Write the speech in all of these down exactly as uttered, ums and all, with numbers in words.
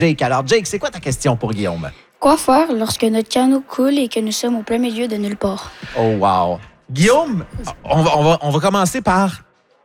Jake. Alors, Jake, c'est quoi ta question pour Guillaume? Quoi faire lorsque notre canot coule et que nous sommes au plein milieu de nulle part? Oh, wow. Guillaume, on va, on va, on va commencer par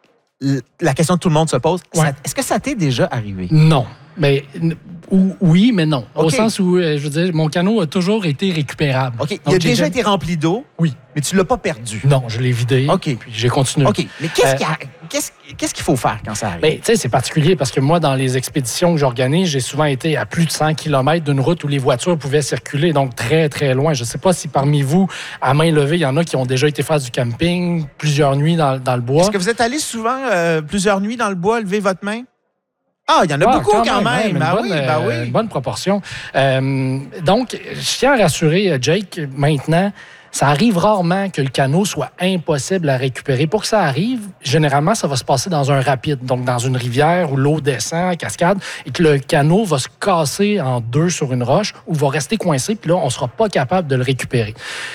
la question que tout le monde se pose. Ouais. Ça, est-ce que ça t'est déjà arrivé? Non. Mais, ou, oui, mais non. Okay. Au sens où, je veux dire, mon canot a toujours été récupérable. OK. Donc, il a déjà j'ai... été rempli d'eau? Oui. Mais tu ne l'as pas perdu? Non, je l'ai vidé. OK. Puis j'ai continué. OK. Mais qu'est-ce, euh, qu'il, a, qu'est-ce, qu'est-ce qu'il faut faire quand ça arrive? Ben, tu sais, c'est particulier parce que moi, dans les expéditions que j'organise, j'ai souvent été à plus de cent kilomètres d'une route où les voitures pouvaient circuler, donc très, très loin. Je ne sais pas si parmi vous, à main levée, il y en a qui ont déjà été faire du camping plusieurs nuits dans, dans le bois. Est-ce que vous êtes allé souvent euh, plusieurs nuits dans le bois, lever votre main? Ah, il y en a Ah, beaucoup quand même. Une, Ben bonne, oui, ben oui. une bonne proportion. Euh, donc, je tiens à rassurer Jake, maintenant, ça arrive rarement que le canot soit impossible à récupérer. Pour que ça arrive, généralement, ça va se passer dans un rapide, donc dans une rivière où l'eau descend en cascade et que le canot va se casser en deux sur une roche ou va rester coincé, puis là, on ne sera pas capable de le récupérer.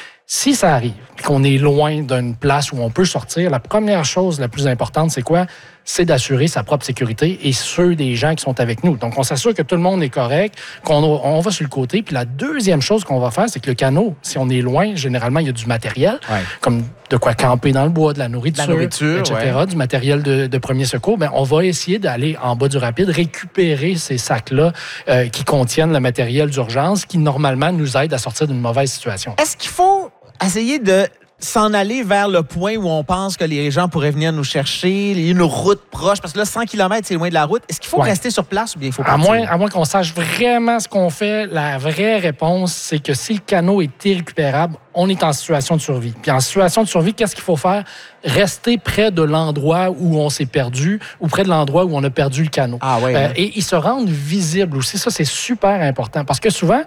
Si ça arrive, qu'on est loin d'une place où on peut sortir, la première chose la plus importante, c'est quoi? C'est d'assurer sa propre sécurité et ceux des gens qui sont avec nous. Donc, on s'assure que tout le monde est correct, qu'on on va sur le côté. Puis la deuxième chose qu'on va faire, c'est que le canot, si on est loin, généralement, il y a du matériel, ouais. comme de quoi camper dans le bois, de la nourriture, la nourriture et cetera, ouais. Du matériel de, de premier secours. Bien, on va essayer d'aller en bas du rapide, récupérer ces sacs-là euh, qui contiennent le matériel d'urgence qui, normalement, nous aide à sortir d'une mauvaise situation. Est-ce qu'il faut essayer de s'en aller vers le point où on pense que les gens pourraient venir nous chercher, il y a une route proche, parce que là, cent kilomètres, c'est loin de la route. Est-ce qu'il faut ouais. rester sur place ou bien il faut partir? À moins, à moins qu'on sache vraiment ce qu'on fait, la vraie réponse, c'est que si le canot est irrécupérable, on est en situation de survie. Puis en situation de survie, qu'est-ce qu'il faut faire? Rester près de l'endroit où on s'est perdu ou près de l'endroit où on a perdu le canot. Ah ouais, euh, hein? Et ils se rendent visibles aussi. Ça, c'est super important parce que souvent,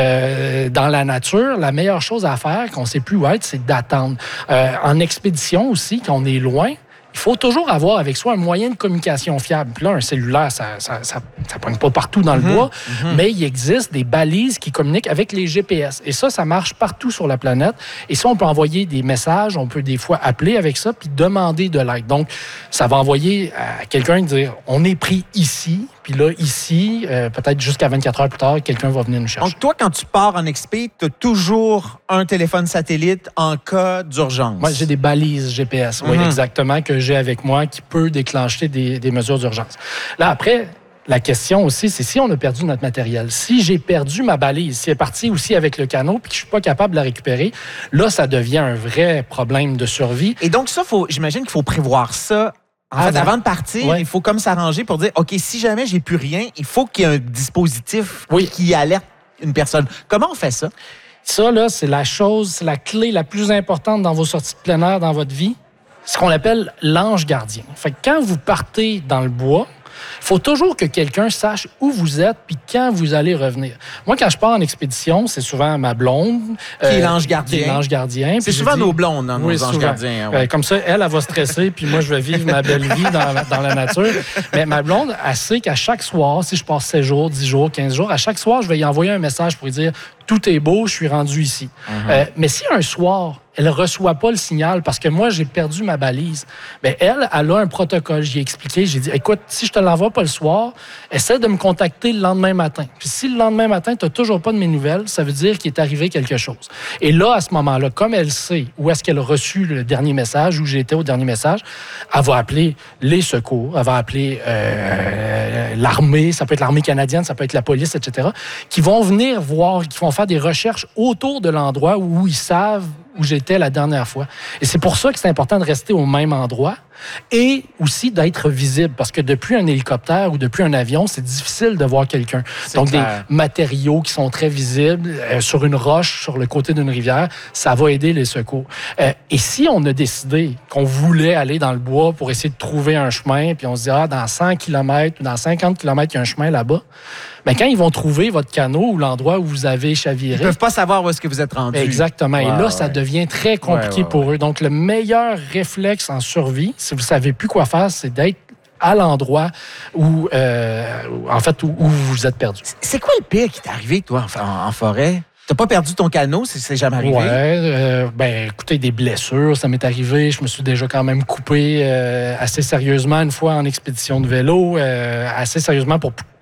euh, dans la nature, la meilleure chose à faire, qu'on ne sait plus où être, c'est d'attendre. Euh, en expédition aussi, quand on est loin, il faut toujours avoir avec soi un moyen de communication fiable. Puis là, un cellulaire, ça ça, ça, ça pogne pas partout dans le mm-hmm. bois, mm-hmm. mais il existe des balises qui communiquent avec les G P S. Et ça, ça marche partout sur la planète. Et ça, on peut envoyer des messages, on peut des fois appeler avec ça, puis demander de l'aide. Donc, ça va envoyer à quelqu'un dire « on est pris ici », puis là, ici, euh, peut-être jusqu'à vingt-quatre heures plus tard, quelqu'un va venir nous chercher. Donc, toi, quand tu pars en expé, tu as toujours un téléphone satellite en cas d'urgence. Moi, j'ai des balises G P S, mm-hmm. oui, exactement, que j'ai avec moi qui peut déclencher des, des mesures d'urgence. Là, après, la question aussi, c'est si on a perdu notre matériel. Si j'ai perdu ma balise, si elle est partie aussi avec le canot puis que je suis pas capable de la récupérer, là, ça devient un vrai problème de survie. Et donc, ça, faut, j'imagine qu'il faut prévoir ça. En fait, avant de partir, ouais. il faut comme s'arranger pour dire, OK, si jamais j'ai plus rien, il faut qu'il y ait un dispositif oui. qui alerte une personne. Comment on fait ça? Ça, là, c'est la chose, c'est la clé la plus importante dans vos sorties de plein air dans votre vie. Ce qu'on appelle l'ange gardien. Fait que quand vous partez dans le bois, il faut toujours que quelqu'un sache où vous êtes puis quand vous allez revenir. Moi, quand je pars en expédition, c'est souvent ma blonde. Qui euh, est l'ange gardien. Qui est l'ange gardien. C'est souvent dis, nos blondes, hein, nos oui, anges souvent. gardiens. Ouais. Euh, comme ça, elle, elle va stresser puis moi, je vais vivre ma belle vie dans, dans la nature. Mais ma blonde, elle sait qu'à chaque soir, si je passe sept jours, dix jours, quinze jours, à chaque soir, je vais y envoyer un message pour lui dire « tout est beau, je suis rendu ici mm-hmm. ». Euh, mais si un soir, elle ne reçoit pas le signal parce que moi, j'ai perdu ma balise. Bien, elle, elle a un protocole. J'ai expliqué, j'ai dit, écoute, si je ne te l'envoie pas le soir, essaie de me contacter le lendemain matin. Puis si le lendemain matin, tu n'as toujours pas de mes nouvelles, ça veut dire qu'il est arrivé quelque chose. Et là, à ce moment-là, comme elle sait où est-ce qu'elle a reçu le dernier message, où j'étais au dernier message, elle va appeler les secours, elle va appeler euh, l'armée, ça peut être l'armée canadienne, ça peut être la police, et cetera, qui vont venir voir, qui vont faire des recherches autour de l'endroit où ils savent où j'étais la dernière fois. Et c'est pour ça que c'est important de rester au même endroit et aussi d'être visible, parce que depuis un hélicoptère ou depuis un avion, c'est difficile de voir quelqu'un. C'est Donc, clair. Des matériaux qui sont très visibles euh, sur une roche, sur le côté d'une rivière, ça va aider les secours. Euh, et si on a décidé qu'on voulait aller dans le bois pour essayer de trouver un chemin, puis on se dit, ah, dans cent kilomètres ou dans cinquante kilomètres, il y a un chemin là-bas, bien, quand ils vont trouver votre canot ou l'endroit où vous avez chaviré... Ils ne peuvent pas savoir où est-ce que vous êtes rendu. Exactement. Ouais, et là, ouais. ça devient très compliqué ouais, ouais, pour ouais. eux. Donc, le meilleur réflexe en survie, si vous ne savez plus quoi faire, c'est d'être à l'endroit où, euh, en fait, où, où vous êtes perdu. C'est quoi le pire qui t'est arrivé, toi, en, en forêt? T'as pas perdu ton canot, c'est, c'est jamais arrivé? Ouais, euh, ben écoutez, des blessures, ça m'est arrivé. Je me suis déjà quand même coupé euh, assez sérieusement une fois en expédition de vélo, euh, assez sérieusement pour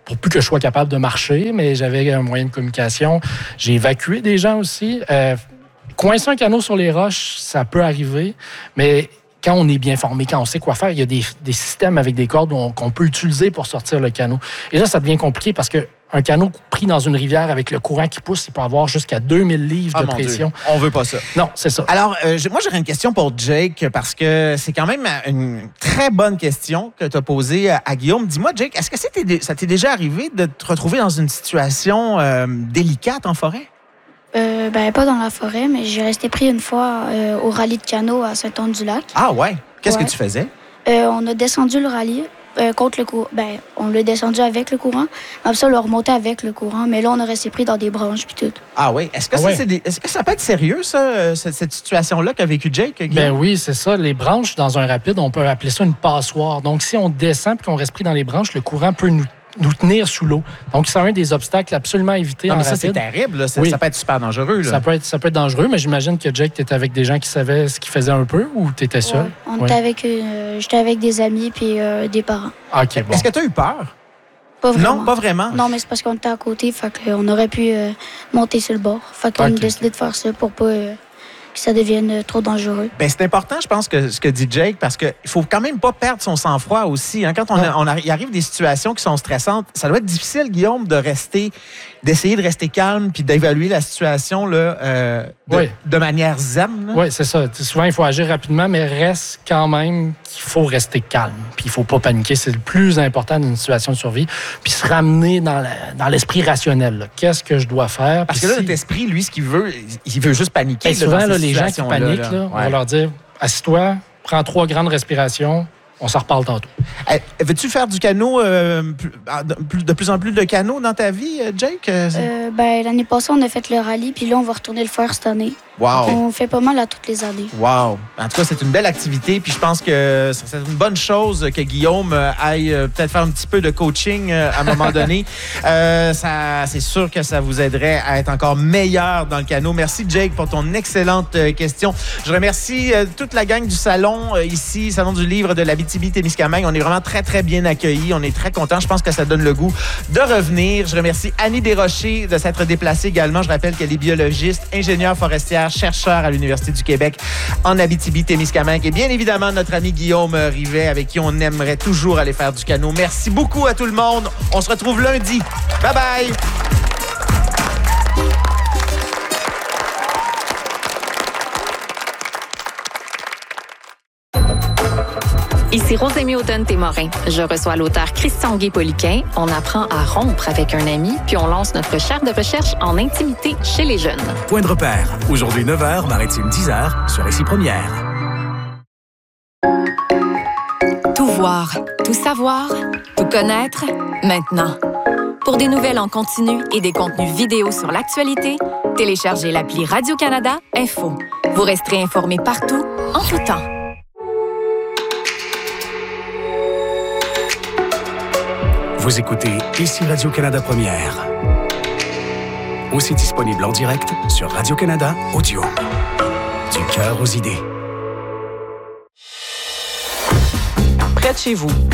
pour plus que je sois capable de marcher, mais j'avais un moyen de communication. J'ai évacué des gens aussi. Euh, coincer un canot sur les roches, ça peut arriver, mais quand on est bien formé, quand on sait quoi faire, il y a des, des systèmes avec des cordes on, qu'on peut utiliser pour sortir le canot. Et là, ça devient compliqué parce que un canot pris dans une rivière avec le courant qui pousse, il peut avoir jusqu'à deux mille livres ah, de pression. Dieu. On veut pas ça. Non, c'est ça. Alors, euh, moi, j'aurais une question pour Jake parce que c'est quand même une très bonne question que tu as posée à Guillaume. Dis-moi, Jake, est-ce que c'était, ça t'est déjà arrivé de te retrouver dans une situation euh, délicate en forêt? Euh, ben, pas dans la forêt, mais j'ai resté pris une fois euh, au rallye de canot à Saint-Anne-du-Lac. Ah ouais? Qu'est-ce ouais. que tu faisais? Euh, on a descendu le rallye. Euh, contre le courant. Ben, on l'a descendu avec le courant. Après ça, on l'a remonté avec le courant. Mais là, on a resté pris dans des branches puis tout. Ah oui? Est-ce que, ah ça, ouais. c'est des... Est-ce que ça peut être sérieux, ça, cette, cette situation-là qu'a vécu Jake? Guillaume? Ben oui, c'est ça. Les branches, dans un rapide, on peut appeler ça une passoire. Donc, si on descend et qu'on reste pris dans les branches, le courant peut nous nous tenir sous l'eau. Donc, c'est un des obstacles absolument à éviter non, en mais ça, rapide. C'est terrible. Là. Ça, oui. ça peut être super dangereux. Là. Ça, peut être, ça peut être dangereux, mais j'imagine que Jake, tu étais avec des gens qui savaient ce qu'ils faisaient un peu ou tu étais seul? Ouais, on était avec, euh, j'étais avec des amis puis euh, des parents. OK, bon. Est-ce que tu as eu peur? Pas vraiment. Non, pas vraiment? Non, mais c'est parce qu'on était à côté, fait qu'on aurait pu euh, monter sur le bord. Fait qu'on okay. a décidé de faire ça pour pas... Euh, que ça devienne trop dangereux. Bien, c'est important, je pense, que ce que dit Jake, parce qu'il ne faut quand même pas perdre son sang-froid aussi. Hein. Quand on, a, on a, il arrive des situations qui sont stressantes, ça doit être difficile, Guillaume, de rester, d'essayer de rester calme puis d'évaluer la situation là, euh, de, oui. de manière zen. Oui, c'est ça. Souvent, il faut agir rapidement, mais reste quand même qu'il faut rester calme. Puis il ne faut pas paniquer. C'est le plus important d'une situation de survie. Puis se ramener dans, la, dans l'esprit rationnel. Là. Qu'est-ce que je dois faire? Parce puis que là, si... notre esprit, lui, ce qu'il veut, il veut juste paniquer. Et souvent, là, les gens qui paniquent, là, là, ouais. on va leur dire, assis-toi, prends trois grandes respirations, on s'en reparle tantôt. Hey, veux-tu faire du canot, euh, de plus en plus de canot dans ta vie, Jake? Euh, ben, l'année passée, on a fait le rallye, puis là, on va retourner le faire cette année. Wow. On fait pas mal à toutes les années. Wow. En tout cas, c'est une belle activité. Puis je pense que c'est une bonne chose que Guillaume aille peut-être faire un petit peu de coaching à un moment donné. Euh, ça, c'est sûr que ça vous aiderait à être encore meilleur dans le canot. Merci, Jake, pour ton excellente question. Je remercie toute la gang du salon ici, Salon du livre de l'Abitibi-Témiscamingue. On est vraiment très, très bien accueillis. On est très contents. Je pense que ça donne le goût de revenir. Je remercie Annie Desrochers de s'être déplacée également. Je rappelle qu'elle est biologiste, ingénieure forestière, chercheur à l'Université du Québec en Abitibi-Témiscamingue. Et bien évidemment, notre ami Guillaume Rivet, avec qui on aimerait toujours aller faire du canot. Merci beaucoup à tout le monde. On se retrouve lundi. Bye bye! Ici Rosémie Automne-Témorin. Je reçois l'auteur Christian Guay-Poliquin. On apprend à rompre avec un ami, puis on lance notre chaire de recherche en intimité chez les jeunes. Point de repère. Aujourd'hui, neuf heures, Maritime dix heures, sur Récit Première. Tout voir, tout savoir, tout connaître, maintenant. Pour des nouvelles en continu et des contenus vidéo sur l'actualité, téléchargez l'appli Radio-Canada Info. Vous resterez informés partout, en tout temps. Vous écoutez Ici Radio-Canada Première. Aussi disponible en direct sur Radio-Canada Audio. Du cœur aux idées. Près de chez vous,